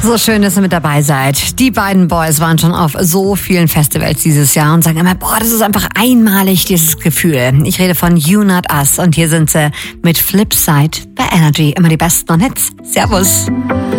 So schön, dass ihr mit dabei seid. Die beiden Boys waren schon auf so vielen Festivals dieses Jahr und sagen immer, das ist einfach einmalig, dieses Gefühl. Ich rede von You Not Us und hier sind sie mit Flipside bei Energy. Immer die besten Hits. Servus.